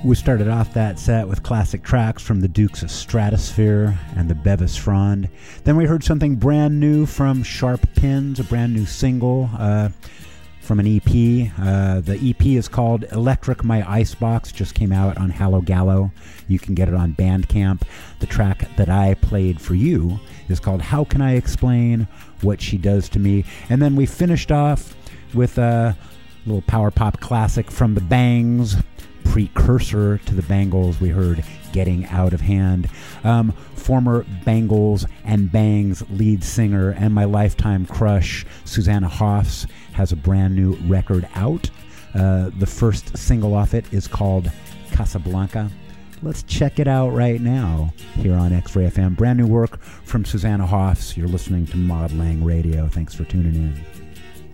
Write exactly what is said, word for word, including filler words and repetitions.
We started off that set with classic tracks from the Dukes of Stratosphere and the Bevis Frond. Then we heard something brand new from Sharp Pins, a brand new single uh, from an E P. Uh, the E P is called Electric My Icebox, just came out on Hallow Gallow. You can get it on Bandcamp. The track that I played for you is called How Can I Explain What She Does to Me? And then we finished off with a little power pop classic from the Bangs. Precursor to the Bangles, we heard Getting Out of Hand. Um, former Bangles and Bangs lead singer and my lifetime crush, Susanna Hoffs, has a brand new record out. Uh, the first single off it is called Casablanca. Let's check it out right now here on X-Ray F M. Brand new work from Susanna Hoffs. You're listening to Maud Lang Radio. Thanks for tuning in.